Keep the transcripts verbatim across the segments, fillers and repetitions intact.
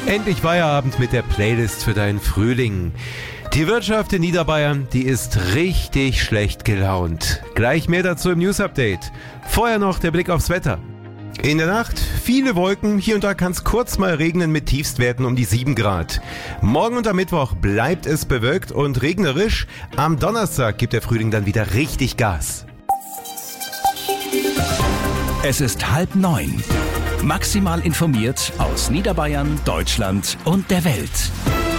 Endlich Feierabend mit der Playlist für deinen Frühling. Die Wirtschaft in Niederbayern, die ist richtig schlecht gelaunt. Gleich mehr dazu im News-Update. Vorher noch der Blick aufs Wetter. In der Nacht viele Wolken, hier und da kann es kurz mal regnen mit Tiefstwerten um die sieben Grad. Morgen und am Mittwoch bleibt es bewölkt und regnerisch. Am Donnerstag gibt der Frühling dann wieder richtig Gas. Es ist halb neun. Maximal informiert aus Niederbayern, Deutschland und der Welt.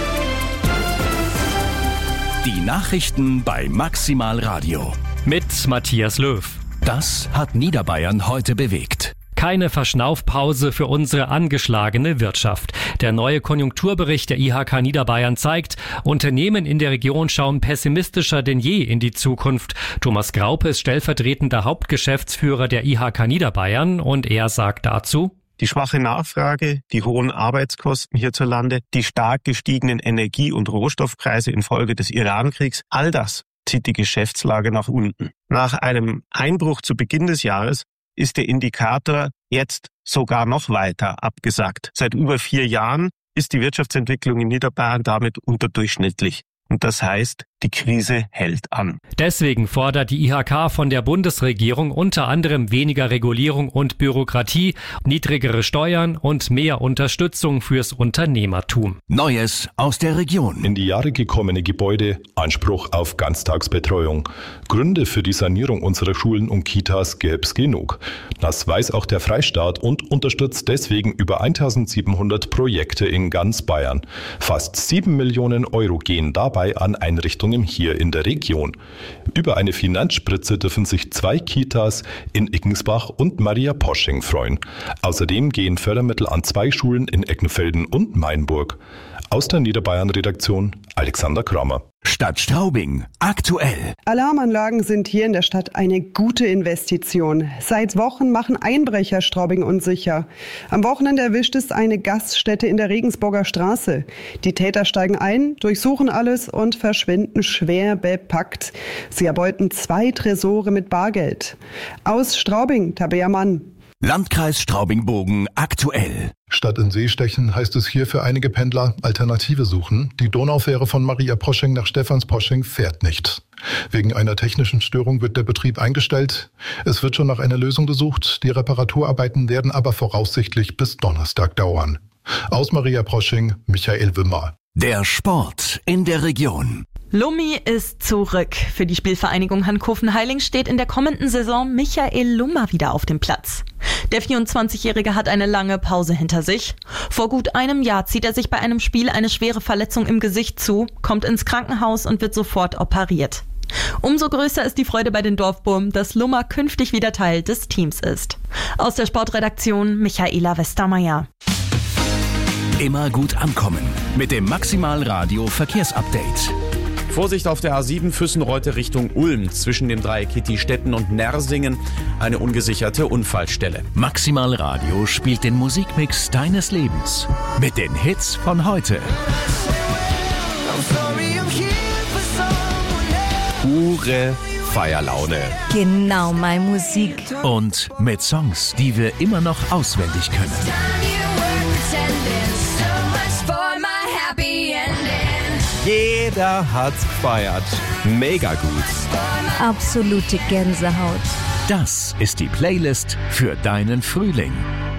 Die Nachrichten bei Maximal Radio. Mit Matthias Löw. Das hat Niederbayern heute bewegt. Keine Verschnaufpause für unsere angeschlagene Wirtschaft. Der neue Konjunkturbericht der I H K Niederbayern zeigt, Unternehmen in der Region schauen pessimistischer denn je in die Zukunft. Thomas Graupe ist stellvertretender Hauptgeschäftsführer der I H K Niederbayern und er sagt dazu: Die schwache Nachfrage, die hohen Arbeitskosten hierzulande, die stark gestiegenen Energie- und Rohstoffpreise infolge des Iran-Kriegs, all das zieht die Geschäftslage nach unten. Nach einem Einbruch zu Beginn des Jahres ist der Indikator jetzt sogar noch weiter abgesackt. Seit über vier Jahren ist die Wirtschaftsentwicklung in Niederbayern damit unterdurchschnittlich. Und das heißt, die Krise hält an. Deswegen fordert die I H K von der Bundesregierung unter anderem weniger Regulierung und Bürokratie, niedrigere Steuern und mehr Unterstützung fürs Unternehmertum. Neues aus der Region. In die Jahre gekommene Gebäude, Anspruch auf Ganztagsbetreuung. Gründe für die Sanierung unserer Schulen und Kitas gäb's genug. Das weiß auch der Freistaat und unterstützt deswegen über eintausendsiebenhundert Projekte in ganz Bayern. Fast sieben Millionen Euro gehen dabei an Einrichtungen hier in der Region. Über eine Finanzspritze dürfen sich zwei Kitas in Iggensbach und Maria Posching freuen. Außerdem gehen Fördermittel an zwei Schulen in Eggenfelden und Mainburg. Aus der Niederbayern-Redaktion Alexander Kramer. Stadt Straubing. Aktuell. Alarmanlagen sind hier in der Stadt eine gute Investition. Seit Wochen machen Einbrecher Straubing unsicher. Am Wochenende erwischt es eine Gaststätte in der Regensburger Straße. Die Täter steigen ein, durchsuchen alles und verschwinden schwer bepackt. Sie erbeuten zwei Tresore mit Bargeld. Aus Straubing, Tabea Mann. Landkreis Straubing-Bogen aktuell. Statt in See stechen heißt es hier für einige Pendler Alternative suchen. Die Donaufähre von Maria Posching nach Stephansposching fährt nicht. Wegen einer technischen Störung wird der Betrieb eingestellt. Es wird schon nach einer Lösung gesucht. Die Reparaturarbeiten werden aber voraussichtlich bis Donnerstag dauern. Aus Maria Posching, Michael Wimmer. Der Sport in der Region. Lummi ist zurück. Für die Spielvereinigung Hankofen-Heiling steht in der kommenden Saison Michael Lummer wieder auf dem Platz. Der vierundzwanzigjährige hat eine lange Pause hinter sich. Vor gut einem Jahr zieht er sich bei einem Spiel eine schwere Verletzung im Gesicht zu, kommt ins Krankenhaus und wird sofort operiert. Umso größer ist die Freude bei den Dorfburm, dass Lummer künftig wieder Teil des Teams ist. Aus der Sportredaktion Michaela Westermeier. Immer gut ankommen mit dem Maximal Radio Verkehrsupdate. Vorsicht auf der A sieben Füssenreute Richtung Ulm. Zwischen dem Dreieck Kittistetten und Nersingen eine ungesicherte Unfallstelle. Maximal Radio spielt den Musikmix deines Lebens mit den Hits von heute. Pure Feierlaune. Genau, meine Musik. Und mit Songs, die wir immer noch auswendig können. Jeder hat's gefeiert. Mega gut. Absolute Gänsehaut. Das ist die Playlist für deinen Frühling.